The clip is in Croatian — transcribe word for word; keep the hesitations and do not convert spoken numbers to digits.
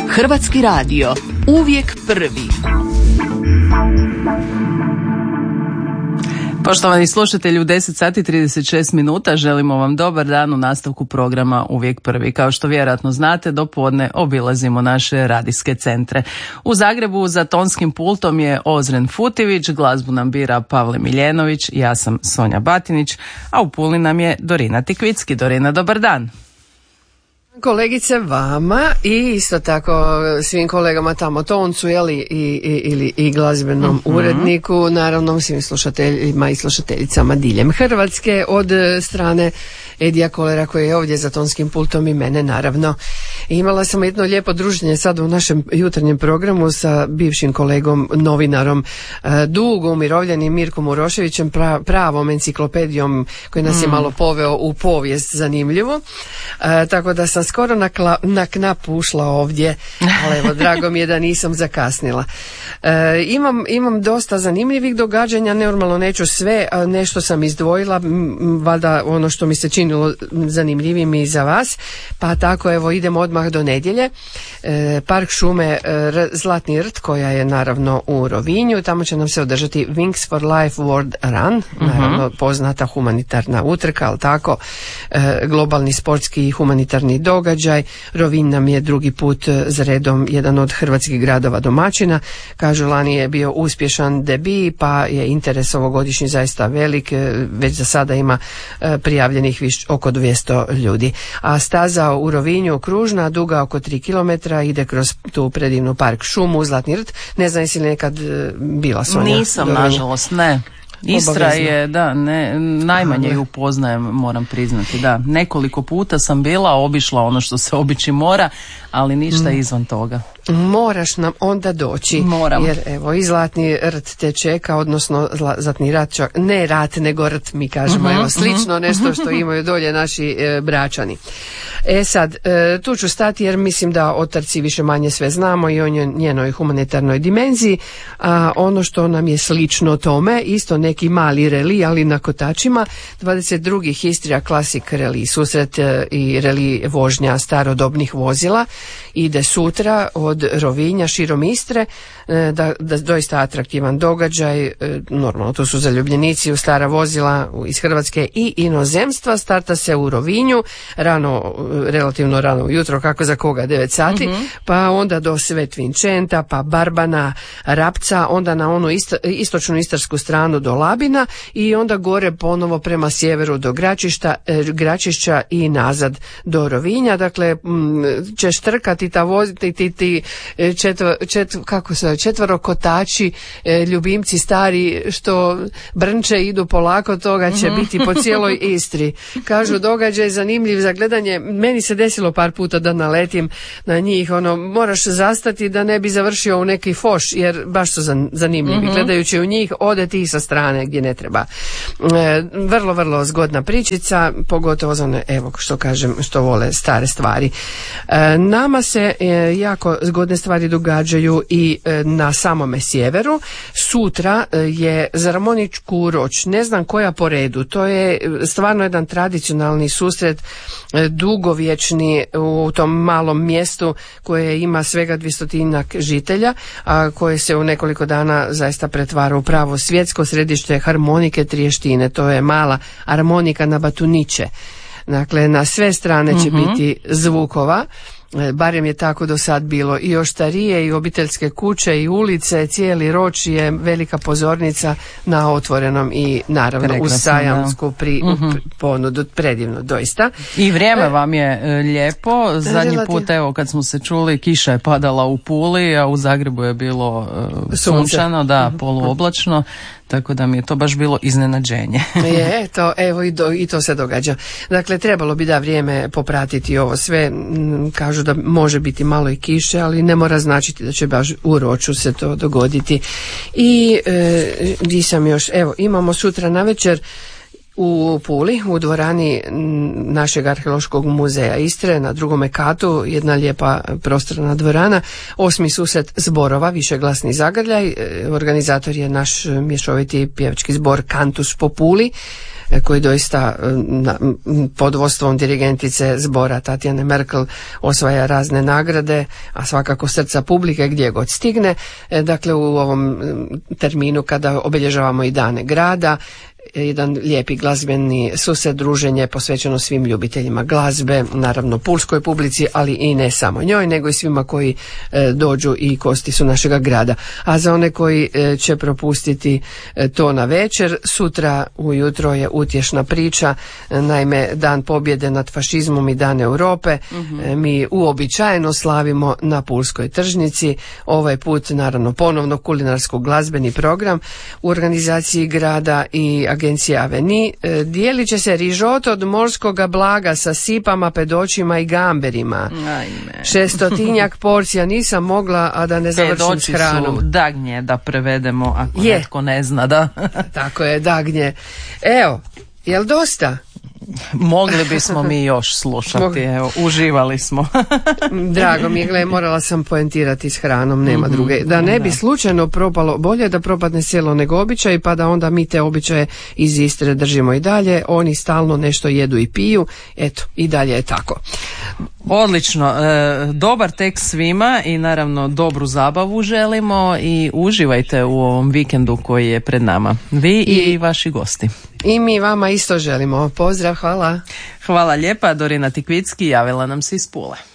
Hrvatski radio, uvijek prvi. Poštovani slušatelji, u deset sati trideset šest minuta želimo vam dobar dan u nastavku programa Uvijek prvi. Kao što vjerojatno znate, do podne obilazimo naše radijske centre. U Zagrebu za tonskim pultom je Ozren Futivić, glazbu nam bira Pavle Miljenović, ja sam Sonja Batinić, a u Puli nam je Dorina Tikvicki. Dorina, dobar dan. Kolegice vama i isto tako svim kolegama tamo toncu, jeli, i, i, ili, i glazbenom mm-hmm. uredniku, naravno svim slušateljima i slušateljicama diljem Hrvatske od strane Edija Kolera koji je ovdje za tonskim pultom i mene naravno. Imala sam jedno lijepo druženje sad u našem jutarnjem programu sa bivšim kolegom, novinarom, dugo umirovljenim Mirkom Uroševićem, pra, pravom enciklopedijom koji nas mm. je malo poveo u povijest zanimljivo. E, tako da sam skoro na, kla, na knap ušla ovdje, ali evo, drago mi je da nisam zakasnila. E, imam, imam dosta zanimljivih događanja, normalno neću sve, a nešto sam izdvojila, valjda ono što mi se činilo zanimljivim i za vas, pa tako evo idemo odmah do nedjelje. E, Park šume e, Zlatni rt, koja je naravno u Rovinju, tamo će nam se održati Wings for Life World Run, uh-huh. naravno poznata humanitarna utrka, ali tako, e, globalni sportski i humanitarni događaj. Rovinj nam je drugi put za redom jedan od hrvatskih gradova domaćina. Kažu, lani je bio uspješan debi, pa je interes ovogodišnji zaista velik, već za sada ima e, prijavljenih viš, oko dvjesto ljudi. A staza u Rovinju kružna, duga oko tri kilometra, ide kroz tu predivnu park šumu Zlatni rt. Ne znam jesi li nekad bila, Sonja? Nisam, Dovinja? Nažalost, ne. Istra obavezno. Je, da, ne, najmanje ju poznajem, moram priznati, da. Nekoliko puta sam bila, obišla ono što se obići mora, ali ništa mm. izvan toga. Moraš nam onda doći. Moram. Jer evo i Zlatni rt te čeka, odnosno Zlatni rat, čak, ne rat nego rt mi kažemo, uh-huh, evo slično uh-huh. nešto što imaju dolje naši e, bračani. E sad, e, tu ću stati jer mislim da o trci više manje sve znamo i o njenoj humanitarnoj dimenziji, a ono što nam je slično tome, isto neki mali reli, ali na kotačima, dvadeset drugi Histrija Classic reli, susret e, i reli vožnja starodobnih vozila, ide sutra od Rovinja širom Istre, da, da doista atraktivan događaj, normalno to su zaljubljenici u stara vozila iz Hrvatske i inozemstva, starta se u Rovinju, rano, relativno rano ujutro, kako za koga, devet sati, mm-hmm. pa onda do Svet Vinčenta, pa Barbana, Rapca, onda na onu isto, istočnu istarsku stranu do Labina i onda gore ponovo prema sjeveru do Gračišta, Gračišća i nazad do Rovinja, dakle m, ćeš trkati ta voziti ti, ti četvo, četvo, kako se četvorokotači, ljubimci stari što brnče idu polako, toga će biti po cijeloj Istri. Kažu, događaj zanimljiv za gledanje. Meni se desilo par puta da naletim na njih, ono, moraš zastati da ne bi završio u neki foš, jer baš su zanimljivi. Mm-hmm. Gledajući u njih, ode ti sa strane gdje ne treba. E, vrlo, vrlo zgodna pričica, pogotovo za one, evo što kažem, što vole stare stvari. E, nama se e, jako zgodne stvari događaju i e, na samome sjeveru. Sutra e, je za Ramoničku Roč, ne znam koja po redu, to je stvarno jedan tradicionalni susret, e, dugovječni u tom malom mjestu koje ima svega dvjestotinjak žitelja, a koje se u nekoliko dana zaista pretvara u pravo svjetsko središte harmonike Triještine. To je mala harmonika na Batuniće. Dakle, na sve strane će mm-hmm. biti zvukova. Barem je tako do sad bilo, i oštarije i obiteljske kuće i ulice, cijeli Roč je velika pozornica na otvorenom i naravno prekrasno, uz sajamsku pri, uh-huh. ponudu, predivno doista. I vrijeme vam je e, lijepo, zadnji relativ... put evo kad smo se čuli kiša je padala u Puli, a u Zagrebu je bilo e, sunčano, da, poluoblačno. Tako da mi je to baš bilo iznenađenje. Je, to, evo i, do, i to se događa. Dakle, trebalo bi da vrijeme popratiti ovo sve. Kažu da može biti malo i kiše, ali ne mora značiti da će baš u Roču se to dogoditi. I e, di sam još, evo, imamo sutra navečer u Puli, u dvorani našeg arheološkog muzeja Istre, na drugome katu, jedna lijepa prostorna dvorana, osmi susret zborova, višeglasni zagrljaj. Organizator je naš mješoviti pjevački zbor Cantus Populi. koji doista na, pod vodstvom dirigentice zbora Tatjane Merkel osvaja razne nagrade, a svakako srca publike gdje god stigne. Dakle, u ovom terminu kada obilježavamo i dane grada, jedan lijepi glazbeni susret, druženje posvećeno svim ljubiteljima glazbe, naravno pulskoj publici, ali i ne samo njoj, nego i svima koji e, dođu i gosti su našega grada. A za one koji e, će propustiti e, to na večer, sutra ujutro je utješna priča, e, naime Dan pobjede nad fašizmom i Dan Europe. Mm-hmm. e, mi uobičajeno slavimo na Pulskoj tržnici, ovaj put naravno ponovno kulinarsko-glazbeni program u organizaciji grada i Agencije Aveni. E, dijelit će se rižoto od morskoga blaga sa sipama, pedoćima i gamberima. Ajme. Šestotinjak porcija, nisam mogla, a da ne završim s hranom. Su dagnje, da prevedemo, ako je. Netko ne zna, da. Tako je, dagnje. Evo, jel dosta? Mogli bismo mi još slušati, evo, uživali smo. Drago mi je, gledaj, morala sam poentirati s hranom, nema mm-hmm, druge. Da ne bi slučajno propalo, bolje da propadne selo nego običaj, pa da onda mi te običaje iz Istre držimo i dalje, oni stalno nešto jedu i piju, eto, i dalje je tako. Odlično, e, dobar tekst svima i naravno dobru zabavu želimo i uživajte u ovom vikendu koji je pred nama. Vi i, i vaši gosti. I mi vama isto želimo. Pozdrav, hvala. Hvala lijepa, Dorina Tikvicki javila nam se iz Pule.